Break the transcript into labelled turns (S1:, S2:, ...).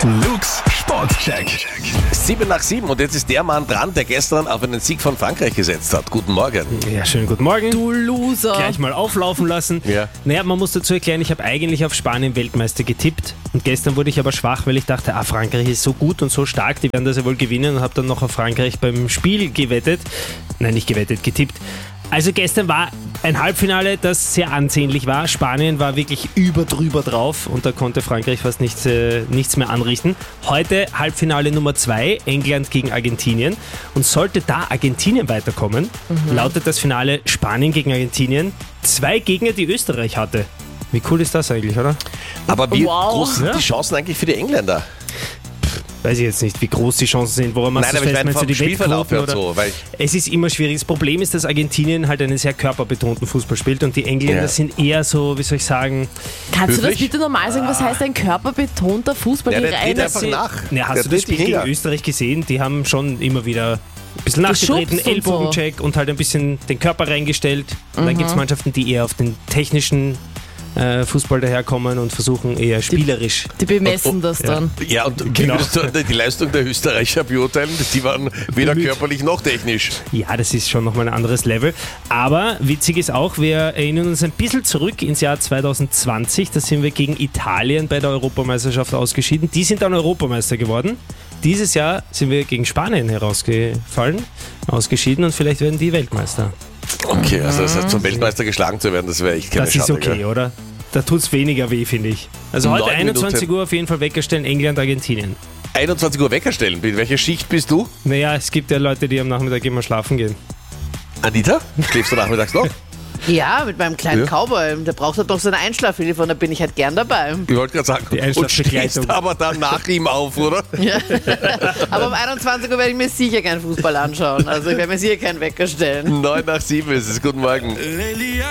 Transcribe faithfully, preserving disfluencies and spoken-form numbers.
S1: Luke's Sportcheck.
S2: Sieben nach sieben und jetzt ist der Mann dran, der gestern auf einen Sieg von Frankreich gesetzt hat. Guten Morgen.
S3: Ja, schönen guten Morgen.
S4: Du Loser.
S3: Gleich mal auflaufen lassen.
S2: Ja.
S3: Naja, man muss dazu erklären, ich habe eigentlich auf Spanien Weltmeister getippt. Und gestern wurde ich aber schwach, weil ich dachte, ah, Frankreich ist so gut und so stark, die werden das ja wohl gewinnen. Und habe dann noch auf Frankreich beim Spiel gewettet. Nein, nicht gewettet, getippt. Also gestern war ein Halbfinale, das sehr ansehnlich war. Spanien war wirklich über drüber drauf und da konnte Frankreich fast nichts, äh, nichts mehr anrichten. Heute Halbfinale Nummer zwei, England gegen Argentinien. Und sollte da Argentinien weiterkommen, mhm. lautet das Finale Spanien gegen Argentinien. Zwei Gegner, die Österreich hatte. Wie cool ist das eigentlich, oder?
S2: Aber wie
S4: Wow.
S2: groß sind
S3: Ja.
S2: die Chancen eigentlich für die Engländer?
S3: Weiß ich jetzt nicht, wie groß die Chancen sind. Woran machst
S2: Nein,
S3: du
S2: aber ich
S3: fest?
S2: meine
S3: Meinst du
S2: vom
S3: die
S2: Spielverlauf
S3: Wettquoten
S2: her
S3: oder?
S2: so. Weil ich,
S3: Es ist immer schwierig. Das Problem ist, dass Argentinien halt einen sehr körperbetonten Fußball spielt und die Engländer
S2: Ja.
S3: sind eher so, wie soll ich sagen,
S4: Kannst du das
S2: Höflich?
S4: bitte normal sagen? Was heißt ein körperbetonter Fußball?
S2: Ja,
S4: Die
S2: der dreht
S4: reine-
S2: einfach nach.
S3: Ja, hast
S2: Der
S3: du das
S2: dreht
S3: Spiel
S2: die
S3: gegen
S2: Finger.
S3: Österreich gesehen? Die haben schon immer wieder ein bisschen nachgetreten,
S4: Geschubst und
S3: Ellbogencheck und halt ein bisschen den Körper reingestellt. Und dann gibt es Mannschaften, die eher auf den technischen äh, Fußball daherkommen und versuchen eher spielerisch.
S4: Die bemessen
S2: Oh, oh,
S4: das dann.
S2: ja, und
S3: Genau.
S2: würdest du die Leistung der Österreicher beurteilen? Die waren weder
S3: Mit-
S2: körperlich noch technisch.
S3: Ja, das ist schon nochmal ein anderes Level. Aber witzig ist auch, wir erinnern uns ein bisschen zurück ins Jahr zwanzig zwanzig. Da sind wir gegen Italien bei der Europameisterschaft ausgeschieden. Die sind dann Europameister geworden. Dieses Jahr sind wir gegen Spanien herausgefallen, ausgeschieden und vielleicht werden die Weltmeister.
S2: Okay, also das heißt, zum Weltmeister geschlagen zu werden, das wäre echt keine
S3: Das ist
S2: Schande.
S3: okay,
S2: gell?
S3: oder? Da tut es weniger weh, finde ich. Also heute
S2: Neun
S3: einundzwanzig
S2: Minuten.
S3: Uhr auf jeden Fall weckerstellen, England, Argentinien.
S2: einundzwanzig Uhr Wecker stellen. In welcher Schicht bist du?
S3: Naja, es gibt ja Leute, die am Nachmittag immer schlafen gehen.
S2: Anita? Schläfst du nachmittags noch?
S5: Ja, mit meinem kleinen
S2: Ja.
S5: Cowboy. Der braucht halt doch seine Einschlafhilfe und da bin ich halt gern dabei.
S2: Ich wollte gerade sagen,
S3: Die
S2: und
S3: Einschlafbegleitung.
S2: stehst aber dann nach ihm auf, oder?
S5: Aber um einundzwanzig Uhr werde ich mir sicher keinen Fußball anschauen. Also ich werde mir sicher keinen Wecker stellen.
S2: Neun nach sieben ist es. Guten Morgen.